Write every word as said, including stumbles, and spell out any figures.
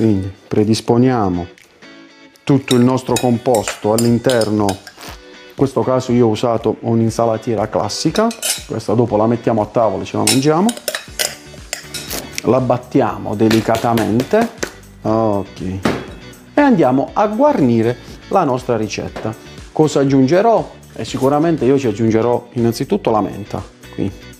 Quindi predisponiamo tutto il nostro composto all'interno. In questo caso io ho usato un'insalatiera classica, questa dopo la mettiamo a tavola e ce la mangiamo. La battiamo delicatamente, ok, e andiamo a guarnire la nostra ricetta. Cosa aggiungerò? E sicuramente io ci aggiungerò innanzitutto la menta, qui